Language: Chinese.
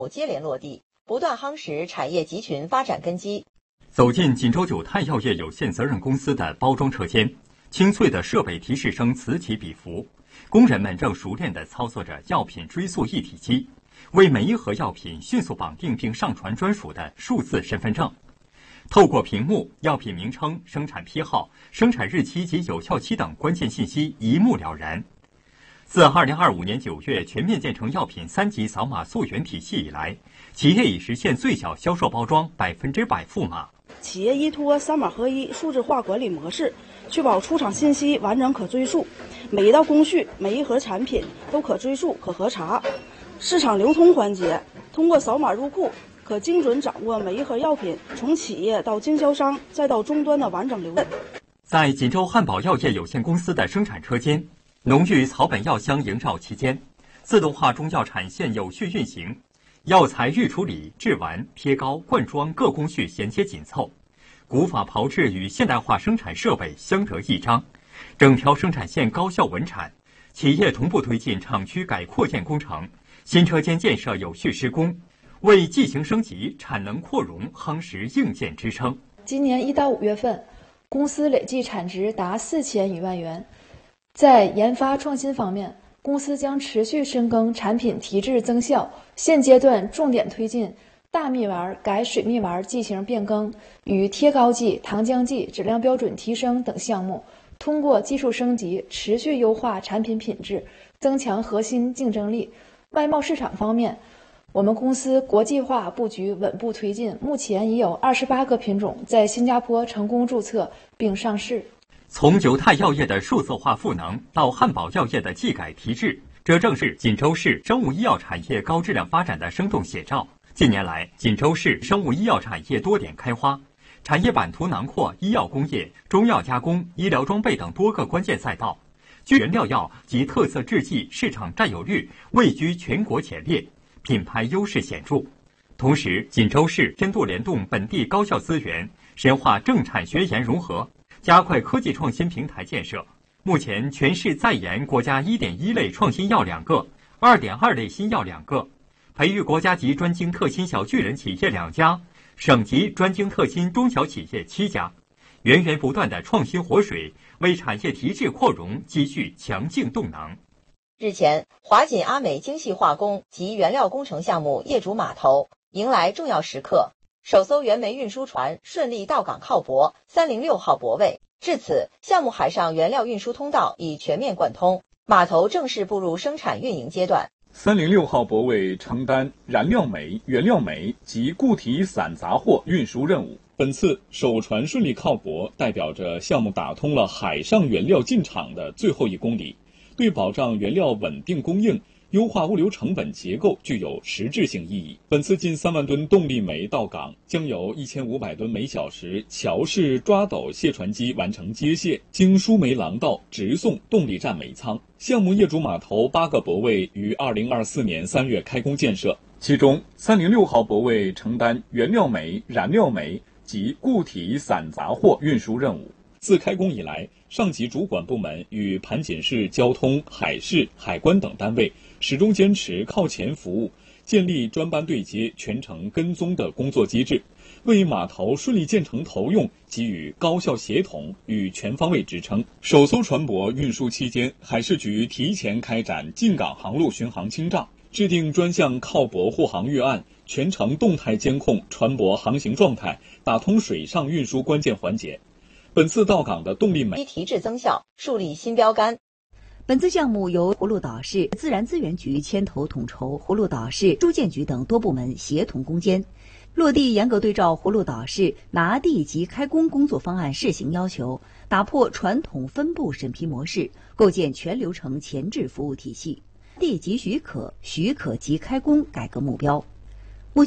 接连落地，不断夯实产业集群发展根基。 走进锦州九泰药业有限责任公司的包装车间，清脆的设备提示声此起彼伏，工人们正熟练地操作着药品追溯一体机，为每一盒药品迅速绑定并上传专属的数字身份证。透过屏幕，药品名称、生产批号、生产日期及有效期等关键信息一目了然。自2025年9月全面建成药品3级扫码溯源体系以来，企业已实现最小销售包装100%赋码。 企业依托3码合一数字化管理模式，确保出厂信息完整可追溯，每一道工序、每一盒产品都可追溯、可核查。市场流通环节，通过扫码入库，可精准掌握每一盒药品从企业到经销商再到终端的完整流程。 在锦州汉宝药业有限公司的生产车间，浓郁草本药香萦绕其间，自动化中药产线有序运行，药材预处理、制完、贴膏、灌装各工序衔接紧凑，古法炮制与现代化生产设备相得益彰，整条生产线高效稳产。企业同步推进厂区改扩建工程，新车间建设有序施工，为技型升级、产能扩容夯实硬件支撑。 今年1到5月份，公司累计产值达4000余万元。在研发创新方面，公司将持续深耕产品提质增效，现阶段重点推进大蜜丸改水蜜丸剂型变更与贴膏剂、糖浆剂质量标准提升等项目，通过技术升级持续优化产品品质，增强核心竞争力。外贸市场方面，我们公司国际化布局稳步推进，目前已有28个品种在新加坡成功注册并上市。 从九泰药业的数字化赋能到汉宝药业的技改提质，这正是锦州市生物医药产业高质量发展的生动写照。近年来，锦州市生物医药产业多点开花，产业版图囊括医药工业、中药加工、医疗装备等多个关键赛道，原料药及特色制剂市场占有率位居全国前列，品牌优势显著。同时，锦州市深度联动本地高校资源，深化政产学研融合，加快科技创新平台建设。目前全市在研国家1.1类创新药2个，2.2类新药2个，培育国家级专精特新小巨人企业2家，省级专精特新中小企业7家，源源不断的创新活水，为产业提质扩容积蓄强劲动能。 日前，华锦阿美精细化工及原料工程项目业主码头迎来重要时刻，首艘原煤运输船顺利到港靠泊306号泊位。至此，项目海上原料运输通道已全面贯通，码头正式步入生产运营阶段。 306号泊位承担燃料煤、原料煤及固体散杂货运输任务。本次首船顺利靠泊，代表着项目打通了海上原料进场的最后1公里，对保障原料稳定供应、优化物流成本结构具有实质性意义。本次近3万吨动力煤到港，将由1500吨每小时桥式抓斗卸船机完成接卸，经输煤廊道直送动力站煤仓。项目业主码头8个泊位于2024年3月开工建设，其中306号泊位承担原料煤、燃料煤及固体散杂货运输任务。自开工以来，上级主管部门与盘锦市交通、海事、海关等单位始终坚持靠前服务，建立专班对接、全程跟踪的工作机制，为码头顺利建成投用给予高效协同与全方位支撑。首艘船舶运输期间，海事局提前开展进港航路巡航清障，制定专项靠泊护航预案，全程动态监控船舶航行状态，打通水上运输关键环节。本次到港的动力煤提质增效，树立新标杆。 本次项目由葫芦岛市自然资源局牵头统筹，葫芦岛市住建局等多部门协同攻坚，落地严格对照葫芦岛市拿地及开工工作方案试行要求，打破传统分部审批模式，构建全流程前置服务体系，地及许可、许可及开工改革目标。